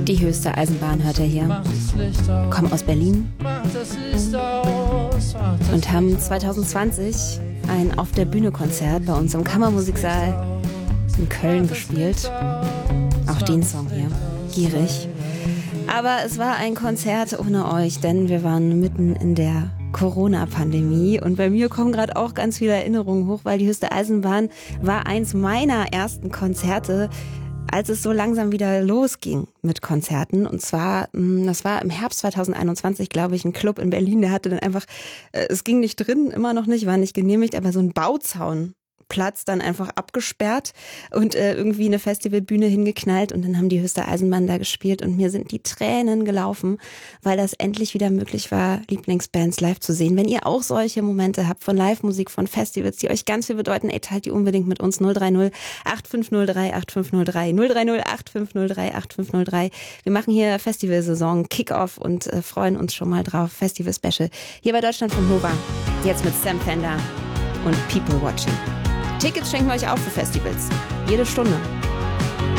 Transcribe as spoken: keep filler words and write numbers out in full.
Die höchste Eisenbahn hört er hier. Kommen aus Berlin und haben zwanzig zwanzig ein Auf der Bühne Konzert bei uns im Kammermusiksaal in Köln gespielt. Auch den Song hier, Gierig. Aber es war ein Konzert ohne euch, denn wir waren mitten in der Corona-Pandemie und bei mir kommen gerade auch ganz viele Erinnerungen hoch, weil die höchste Eisenbahn war eins meiner ersten Konzerte, als es so langsam wieder losging mit Konzerten. Und zwar, das war im Herbst zwanzig einundzwanzig, glaube ich, ein Club in Berlin, der hatte dann einfach, es ging nicht drin, immer noch nicht, war nicht genehmigt, aber so ein Bauzaun. Platz dann einfach abgesperrt und äh, irgendwie eine Festivalbühne hingeknallt und dann haben die höchste Eisenbahn da gespielt und mir sind die Tränen gelaufen, weil das endlich wieder möglich war, Lieblingsbands live zu sehen. Wenn ihr auch solche Momente habt von Live-Musik, von Festivals, die euch ganz viel bedeuten, ey, teilt die unbedingt mit uns. null drei null acht fünf null drei acht fünf null drei null drei null acht fünf null drei acht fünf null drei. Wir machen hier Festivalsaison, Kick-Off und äh, freuen uns schon mal drauf. Festival-Special hier bei Deutschlandfunk Nova. Jetzt mit Sam Fender und People Watching. Tickets schenken wir euch auch für Festivals. Jede Stunde.